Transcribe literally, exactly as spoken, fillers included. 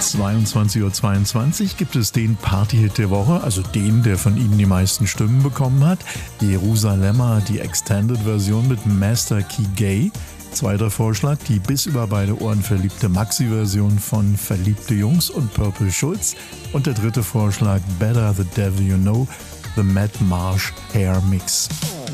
zweiundzwanzig Uhr zweiundzwanzig gibt es den Partyhit der Woche, also den, der von Ihnen die meisten Stimmen bekommen hat. Jerusalemma, die Extended-Version mit Master Key Gay. Zweiter Vorschlag, die bis über beide Ohren verliebte Maxi-Version von Verliebte Jungs und Purple Schulz. Und der dritte Vorschlag, Better the Devil You Know, The Matt Marsh Hair Mix.